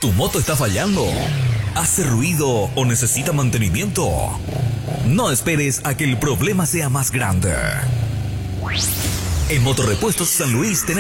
¿Tu moto está fallando? ¿Hace ruido o necesita mantenimiento? No esperes a que el problema sea más grande. En Motorrepuestos San Luis tenemos